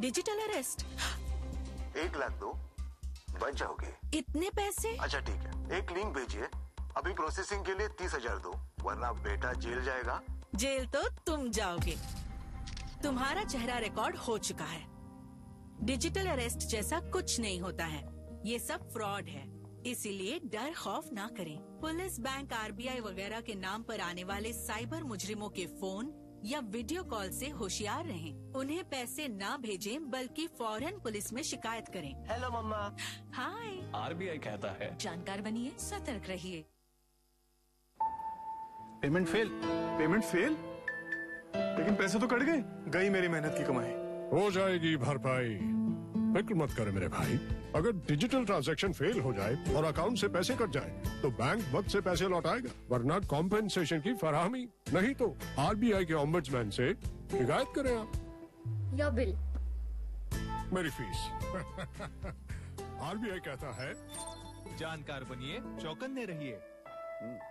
Digital arrest. 1 lakh दो, बच जाओगे। इतने पैसे? अच्छा ठीक है, एक लिंक भेजिए, अभी प्रोसेसिंग के लिए 30,000 दो, वरना बेटा जेल जाएगा। जेल तो तुम जाओगे। तुम्हारा चेहरा रिकॉर्ड हो चुका है। डिजिटल अरेस्ट जैसा कुछ नहीं होता है, ये सब फ्रॉड है। इसीलिए डर खौफ ना करें। पुलिस, बैंक, आरबीआई वगैरह के नाम पर आने वाले साइबर मुजरिमों के फोन या वीडियो कॉल से होशियार रहें। उन्हें पैसे ना भेजें, बल्कि फौरन पुलिस में शिकायत करें। हेलो मम्मा। हाय। आरबीआई कहता है, जानकार बनिए, सतर्क रहिए। Payment fail? लेकिन पैसे तो कट गए। गई मेरी मेहनत की कमाई। हो जाएगी भरपाई, फिक्र मत कर मेरे भाई। अगर डिजिटल ट्रांजैक्शन फेल हो जाए और अकाउंट से पैसे कट जाए तो बैंक वक्त से पैसे लौटाएगा, वरना कॉम्पेंसेशन की फराहमी। नहीं तो आरबीआई के ओम्बड्समैन से शिकायत करें आप। या बिल मेरी फीस। आरबीआई कहता है, जानकार बनिए, चौकन्ने रहिए।